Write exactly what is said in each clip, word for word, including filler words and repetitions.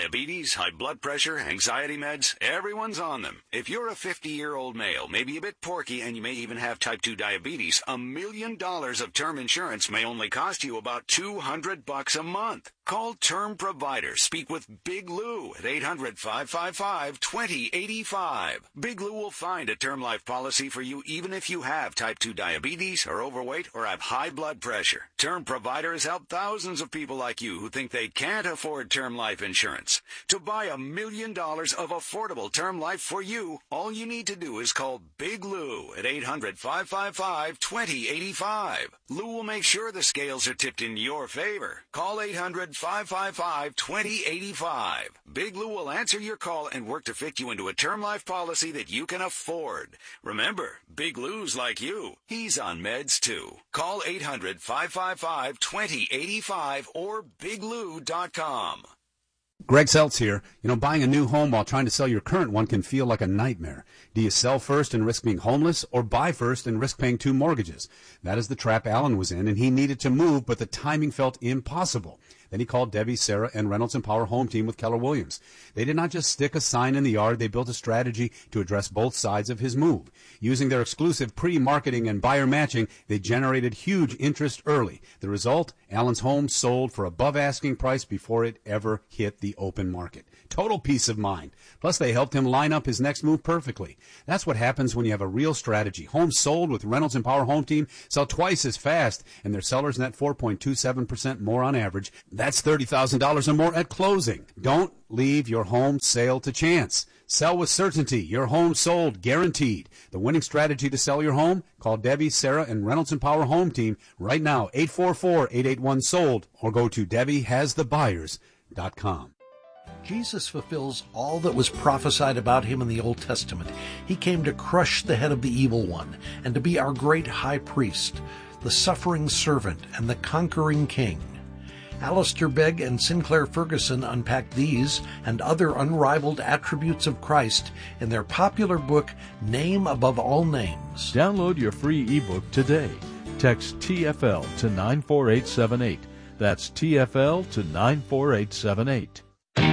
Diabetes, high blood pressure, anxiety meds, everyone's on them. If you're a fifty-year-old male, maybe a bit porky, and you may even have type two diabetes, a million dollars of term insurance may only cost you about two hundred bucks a month. Call Term Provider. Speak with Big Lou at eight hundred, five five five, two zero eight five. Big Lou will find a term life policy for you even if you have type two diabetes, are overweight, or have high blood pressure. Term Provider has helped thousands of people like you who think they can't afford term life insurance. To buy a million dollars of affordable term life for you, all you need to do is call Big Lou at eight hundred, five five five, two zero eight five. Lou will make sure the scales are tipped in your favor. Call eight hundred, five five five, two zero eight five. Big Lou will answer your call and work to fit you into a term life policy that you can afford. Remember, Big Lou's like you. He's on meds too. Call eight hundred, five five five, two zero eight five or big lou dot com. Greg Seltz here. You know, buying a new home while trying to sell your current one can feel like a nightmare. Do you sell first and risk being homeless, or buy first and risk paying two mortgages? That is the trap Alan was in, and he needed to move, but the timing felt impossible. Then he called Debbie, Sarah, and Reynolds and Power Home Team with Keller Williams. They did not just stick a sign in the yard. They built a strategy to address both sides of his move. Using their exclusive pre-marketing and buyer matching, they generated huge interest early. The result? Alan's home sold for above asking price before it ever hit the open market. Total peace of mind. Plus, they helped him line up his next move perfectly. That's what happens when you have a real strategy. Homes sold with Reynolds and Power Home Team sell twice as fast, and their sellers net four point two seven percent more on average. That's thirty thousand dollars or more at closing. Don't leave your home sale to chance. Sell with certainty. Your home sold, guaranteed. The winning strategy to sell your home? Call Debbie, Sarah, and Reynolds and Power Home Team right now, eight four four, eight eight one, sold, or go to debbie has the buyers dot com. Jesus fulfills all that was prophesied about him in the Old Testament. He came to crush the head of the evil one and to be our great high priest, the suffering servant and the conquering king. Alistair Begg and Sinclair Ferguson unpack these and other unrivaled attributes of Christ in their popular book, Name Above All Names. Download your free ebook today. Text T F L to nine four eight seven eight. That's T F L to nine four eight seven eight.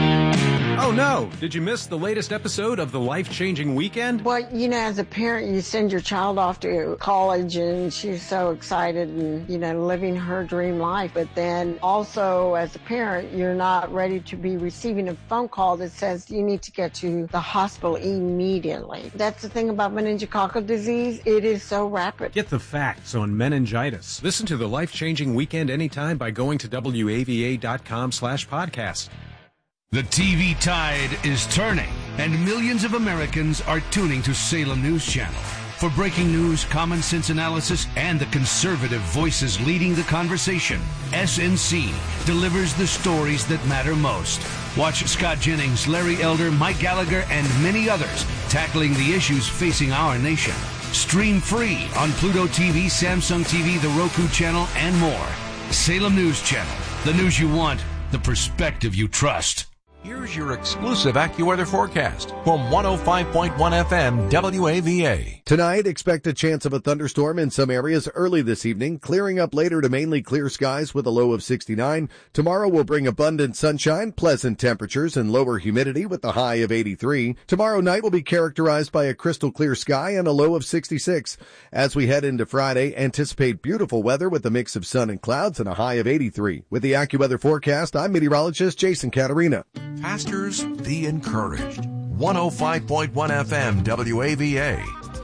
Oh no! Did you miss the latest episode of The Life-Changing Weekend? Well, you know, as a parent, you send your child off to college and she's so excited and, you know, living her dream life. But then also as a parent, you're not ready to be receiving a phone call that says you need to get to the hospital immediately. That's the thing about meningococcal disease. It is so rapid. Get the facts on meningitis. Listen to The Life-Changing Weekend anytime by going to W A V A dot com slash podcast. The T V tide is turning, and millions of Americans are tuning to Salem News Channel. For breaking news, common sense analysis, and the conservative voices leading the conversation, S N C delivers the stories that matter most. Watch Scott Jennings, Larry Elder, Mike Gallagher, and many others tackling the issues facing our nation. Stream free on Pluto T V, Samsung T V, the Roku channel, and more. Salem News Channel. The news you want, the perspective you trust. Here's your exclusive AccuWeather forecast from one oh five point one F M W A V A. Tonight, expect a chance of a thunderstorm in some areas early this evening, clearing up later to mainly clear skies with a low of sixty-nine. Tomorrow will bring abundant sunshine, pleasant temperatures, and lower humidity with a high of eighty-three. Tomorrow night will be characterized by a crystal clear sky and a low of sixty-six. As we head into Friday, anticipate beautiful weather with a mix of sun and clouds and a high of eighty-three. With the AccuWeather forecast, I'm meteorologist Jason Caterina. Pastors, be encouraged. one oh five point one F M W A V A.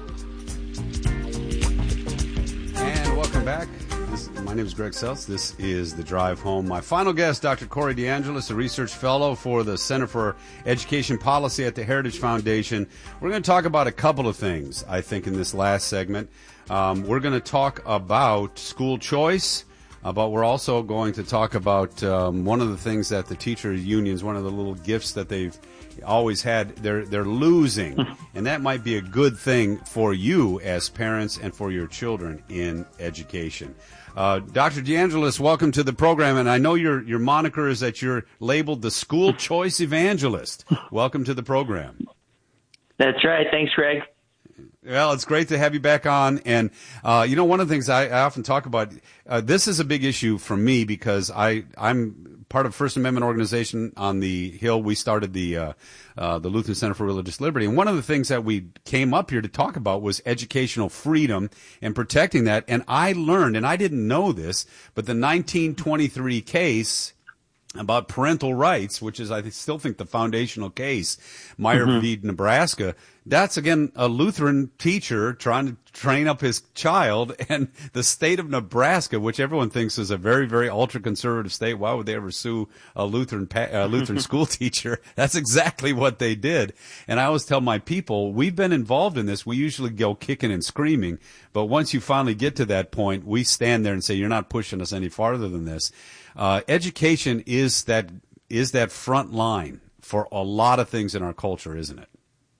And welcome back. This, my name is Greg Seltz. This is The Drive Home. My final guest, Doctor Corey DeAngelis, a research fellow for the Center for Education Policy at the Heritage Foundation. We're going to talk about a couple of things, I think, in this last segment. Um, we're going to talk about school choice. Uh, but we're also going to talk about um, one of the things that the teacher unions, one of the little gifts that they've always had, they're they're losing. And that might be a good thing for you as parents and for your children in education. Uh, Doctor DeAngelis, welcome to the program. And I know your, your moniker is that you're labeled the school choice evangelist. Welcome to the program. That's right. Thanks, Greg. Well, it's great to have you back on. And, uh, you know, one of the things I, I often talk about, uh, this is a big issue for me because I, I'm part of First Amendment organization on the Hill. We started the, uh, uh, the Lutheran Center for Religious Liberty. And one of the things that we came up here to talk about was educational freedom and protecting that. And I learned, and I didn't know this, but the nineteen twenty-three case about parental rights, which is, I still think, the foundational case, Meyer mm-hmm. v. Nebraska, that's, again, a Lutheran teacher trying to train up his child, and the state of Nebraska, which everyone thinks is a very, very ultra-conservative state, why would they ever sue a Lutheran uh, Lutheran school teacher? That's exactly what they did. And I always tell my people, we've been involved in this. We usually go kicking and screaming, but once you finally get to that point, we stand there and say, you're not pushing us any farther than this. Uh, education is that is that front line for a lot of things in our culture, isn't it?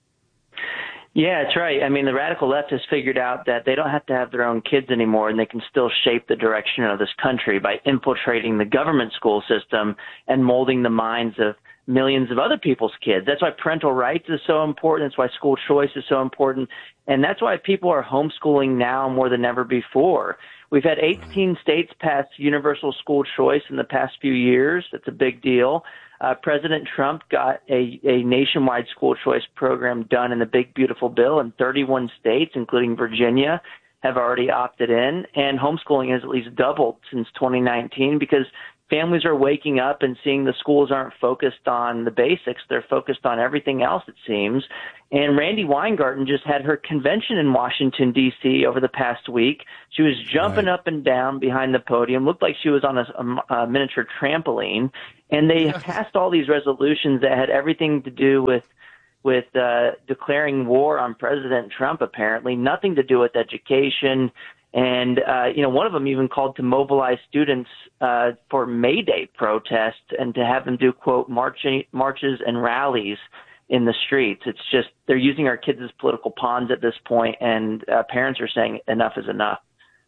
Yeah, that's right. I mean, the radical left has figured out that they don't have to have their own kids anymore, and they can still shape the direction of this country by infiltrating the government school system and molding the minds of millions of other people's kids. That's why parental rights is so important. That's why school choice is so important. And that's why people are homeschooling now more than ever before. We've had eighteen states pass universal school choice in the past few years. That's a big deal. Uh, President Trump got a, a nationwide school choice program done in the Big Beautiful Bill, and thirty-one states, including Virginia, have already opted in. And homeschooling has at least doubled since twenty nineteen because families are waking up and seeing the schools aren't focused on the basics. They're focused on everything else, it seems. And Randi Weingarten just had her convention in Washington, D C over the past week. She was jumping right. up and down behind the podium, looked like she was on a, a, a miniature trampoline. And they passed all these resolutions that had everything to do with with uh, declaring war on President Trump, apparently, nothing to do with education. And, uh, you know, one of them even called to mobilize students uh, for May Day protests and to have them do, quote, march, marches and rallies in the streets. It's just they're using our kids as political pawns at this point, and uh, parents are saying enough is enough.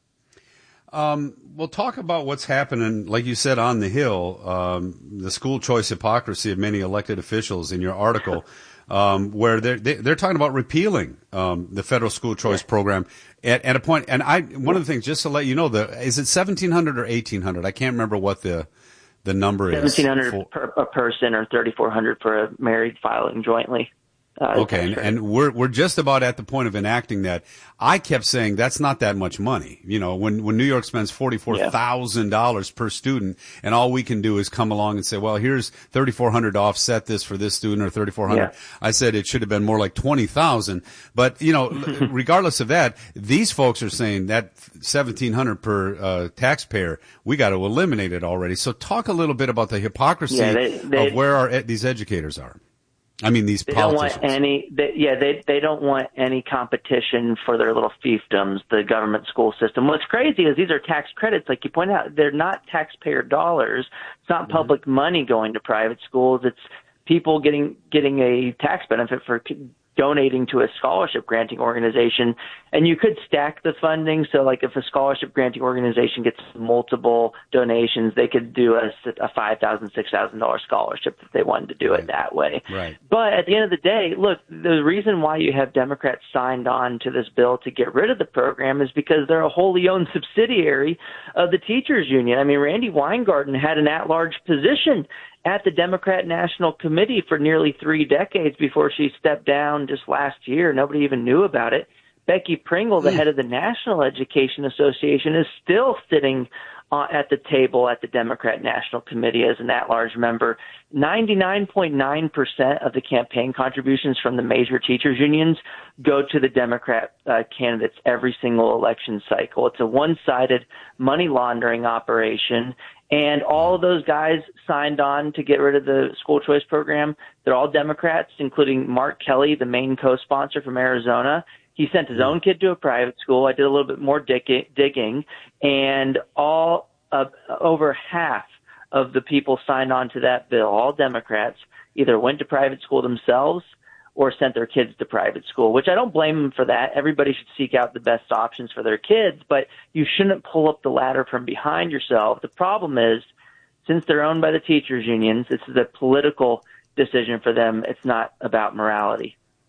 Um, we'll talk about what's happening, like you said, on the Hill, um, the school choice hypocrisy of many elected officials in your article. Um, where they're, they're talking about repealing, um, the federal school choice program at, at a point. And I, one of the things, just to let you know, the, is it seventeen hundred or eighteen hundred? I can't remember what the, the number is. seventeen hundred per a person or thirty-four hundred for a married filing jointly. Uh, okay, and, and we're we're just about at the point of enacting that. I kept saying that's not that much money. You know, when when New York spends forty-four thousand dollars per student, and all we can do is come along and say, well, here's thirty-four hundred to offset this for this student, or thirty-four hundred. Yeah. I said it should have been more like twenty thousand. But you know, regardless of that, these folks are saying that seventeen hundred per uh, taxpayer, we got to eliminate it already. So talk a little bit about the hypocrisy yeah, they, they, of where our these educators are. I mean, these they politicians. Don't want any, they, yeah, they they don't want any competition for their little fiefdoms, the government school system. What's crazy is these are tax credits, like you point out. They're not taxpayer dollars. It's not public mm-hmm. money going to private schools. It's people getting getting a tax benefit for donating to a scholarship granting organization. And you could stack the funding. So like if a scholarship granting organization gets multiple donations, they could do a, a five thousand dollars, six thousand dollars scholarship if they wanted to do right. it that way. Right. But at the end of the day, look, the reason why you have Democrats signed on to this bill to get rid of the program is because they're a wholly owned subsidiary of the teachers union. I mean, Randi Weingarten had an at-large position at the Democrat National Committee for nearly three decades before she stepped down just last year. Nobody even knew about it. Becky Pringle, the mm. head of the National Education Association, is still sitting uh, at the table at the Democrat National Committee as an at-large member. ninety-nine point nine percent of the campaign contributions from the major teachers unions go to the Democrat uh, candidates every single election cycle. It's a one-sided money laundering operation. And all of those guys signed on to get rid of the school choice program. They're all Democrats, including Mark Kelly, the main co-sponsor from Arizona. He sent his own kid to a private school. I did a little bit more dig- digging, and all uh, over half of the people signed on to that bill, all Democrats, either went to private school themselves or sent their kids to private school, which I don't blame them for that. Everybody should seek out the best options for their kids, but you shouldn't pull up the ladder from behind yourself. The problem is, since they're owned by the teachers unions, this is a political decision for them. It's not about morality.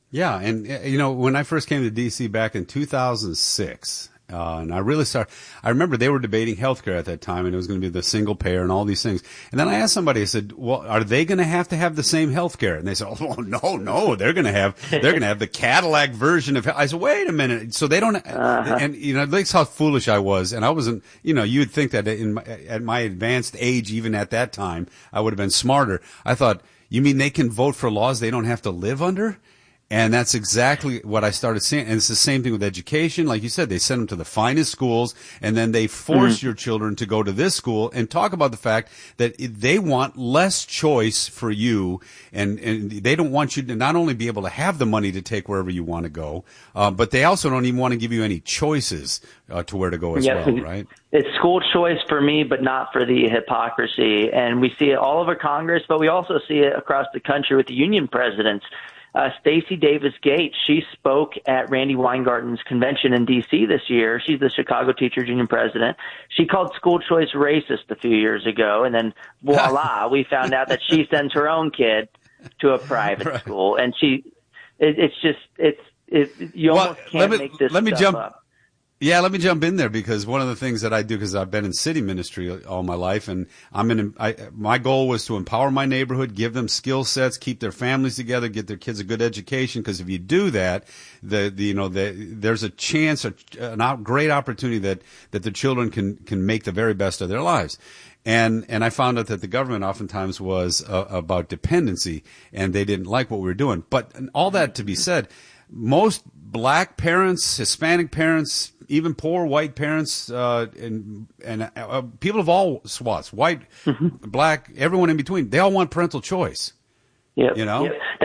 Yeah, and you know, when I first came to D C back in two thousand six, uh, and I really started, I remember they were debating healthcare at that time, and it was going to be the single payer and all these things. And then I asked somebody, I said, "Well, are they going to have to have the same healthcare?" And they said, "Oh no, no, they're going to have, they're going to have the Cadillac version of." I said, "Wait a minute." So they don't, uh-huh. and you know, that's how foolish I was, and I wasn't. You know, you'd think that in my, at my advanced age, even at that time, I would have been smarter. I thought, you mean they can vote for laws they don't have to live under? And that's exactly what I started seeing. And it's the same thing with education. Like you said, they send them to the finest schools, and then they force mm-hmm. your children to go to this school and talk about the fact that they want less choice for you, and, and they don't want you to not only be able to have the money to take wherever you want to go, uh, but they also don't even want to give you any choices uh, to where to go as yes, well, right? It's school choice for me, but not for the hypocrisy. And we see it all over Congress, but we also see it across the country with the union presidents. Uh, Stacey Davis Gates, she spoke at Randy Weingarten's convention in D C this year. She's the Chicago Teachers Union president. She called school choice racist a few years ago, and then voila, we found out that she sends her own kid to a private right. school, and she, it, it's just, it's, it, you well, almost can't me, make this let me stuff jump. up. Yeah, let me jump in there, because one of the things that I do, because I've been in city ministry all my life, and I'm in, I, my goal was to empower my neighborhood, give them skill sets, keep their families together, get their kids a good education. Because if you do that, the, the you know, the, there's a chance, a, an great opportunity that that the children can can make the very best of their lives. And and I found out that the government oftentimes was uh, about dependency, and they didn't like what we were doing. But all that to be said, most black parents, Hispanic parents, even poor white parents, uh, and, and, uh, people of all swaths, white, mm-hmm. black, everyone in between, they all want parental choice. Yep. You know? Yep.